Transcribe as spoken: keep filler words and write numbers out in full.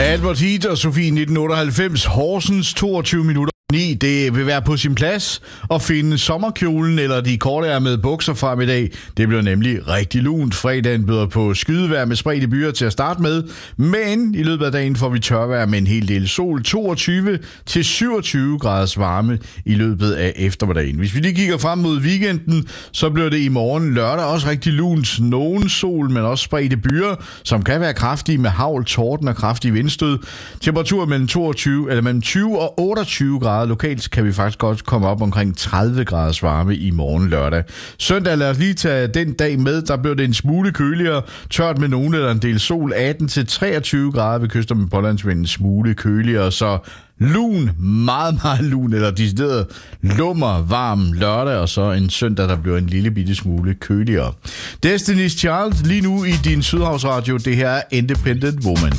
Albert Heat og Sofie nitten otteoghalvfems, Horsens toogtyve minutter ni. Det vil være på sin plads at finde sommerkjolen eller de kortærmede bukser frem i dag. Det bliver nemlig rigtig lunt. Fredagen byder på skydevejr med spredte byer til at starte med, men i løbet af dagen får vi tørvejr med en hel del sol. toogtyve til syvogtyve graders varme i løbet af eftermiddagen. Hvis vi lige kigger frem mod weekenden, så bliver det i morgen lørdag også rigtig lunt. Nogen sol, men også spredte byer, som kan være kraftige med hagl, torden og kraftige vindstød. Temperaturer mellem toogtyve eller mellem tyve og otteogtyve grader. Lokalt kan vi faktisk godt komme op omkring tredive graders varme i morgen lørdag. Søndag, lad os lige tage den dag med. Der bliver det en smule køligere, tørt med nogen eller en del sol, atten til treogtyve grader ved kyster med pålandsvind, en smule køligere, så lun, meget, meget lun, eller decideret lummer varm lørdag, og så en søndag, der bliver en lille bitte smule køligere. Destiny's Child lige nu i din Sydhavsradio. Det her er Independent Woman.